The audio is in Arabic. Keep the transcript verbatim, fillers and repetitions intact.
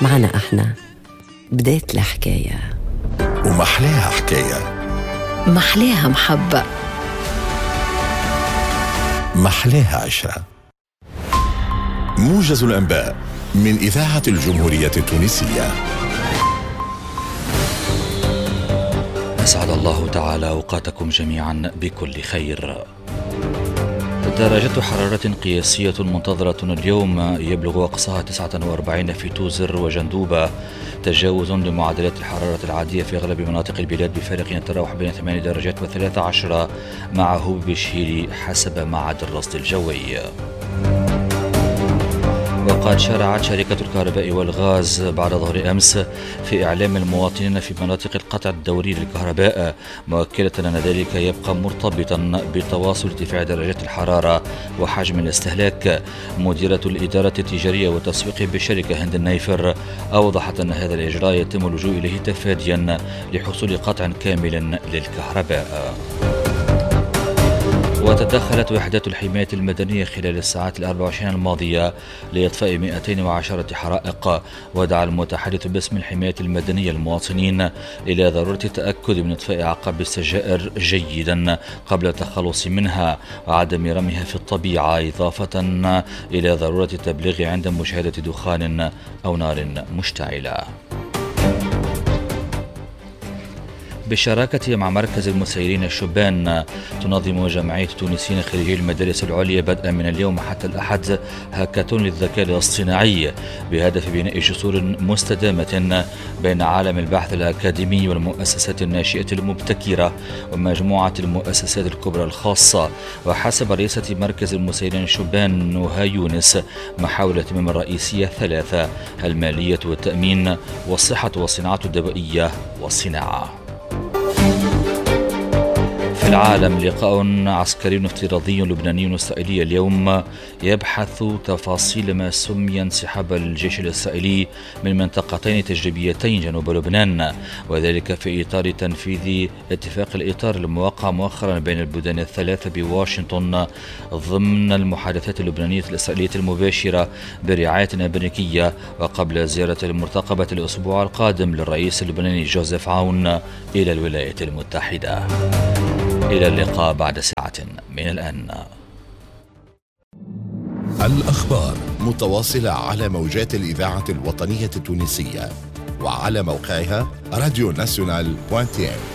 معنا احنا بداية الحكاية، ومحلاها حكاية، محلاها محبة، محلاها عشرة. موجز الأنباء من إذاعة الجمهورية التونسية. أسعد الله تعالى أوقاتكم جميعا بكل خير. درجة حرارة قياسية منتظرة اليوم يبلغ أقصاها تسعة وأربعين في توزر وجندوبة، تجاوز لمعدلات الحرارة العادية في أغلب مناطق البلاد بفارق يتراوح بين ثماني درجات وثلاث عشر مع هبوب الشيل حسب معهد الرصد الجوي. وقد شرعت شركة الكهرباء والغاز بعد ظهر أمس في إعلام المواطنين في مناطق القطع الدوري للكهرباء، مؤكدة أن ذلك يبقى مرتبطا بتواصل ارتفاع درجات الحرارة وحجم الاستهلاك. مديرة الإدارة التجارية والتسويق بالشركة هند النيفر أوضحت أن هذا الإجراء يتم اللجوء إليه تفاديا لحصول قطع كامل للكهرباء. وتدخلت وحدات الحماية المدنية خلال الساعات الأربع وعشرين الماضية لإطفاء مئتين وعشرة حرائق، ودعا المتحدث باسم الحماية المدنية المواطنين إلى ضرورة التأكد من إطفاء عقب السجائر جيدا قبل التخلص منها وعدم رميها في الطبيعة، إضافة إلى ضرورة التبليغ عند مشاهدة دخان أو نار مشتعلة. بالشراكة مع مركز المسيرين الشبان تنظم جمعية تونسيين خريجي المدارس العليا بدءا من اليوم حتى الأحد هاكاثون للذكاء الاصطناعي بهدف بناء جسور مستدامة بين عالم البحث الأكاديمي والمؤسسات الناشئة المبتكرة ومجموعة المؤسسات الكبرى الخاصة. وحسب رئيسة مركز المسيرين الشبان نهى يونس، محاور الاهتمام الرئيسية ثلاثة: المالية والتأمين والصحة والصناعة الدوائية والصناعة. في العالم، لقاء عسكري افتراضي لبناني إسرائيلي اليوم يبحث تفاصيل ما سمي انسحاب الجيش الإسرائيلي من منطقتين تجريبيتين جنوب لبنان، وذلك في إطار تنفيذ اتفاق الإطار الموقع مؤخرا بين البلدان الثلاثة بواشنطن ضمن المحادثات اللبنانية الإسرائيلية المباشرة برعاية أمريكية، وقبل زيارة المرتقبة الأسبوع القادم للرئيس اللبناني جوزيف عون إلى الولايات المتحدة. إلى اللقاء بعد ساعة من الآن. الأخبار متواصلة على موجات الإذاعة الوطنية التونسية وعلى موقعها راديو ناسيونال دوت تي إن.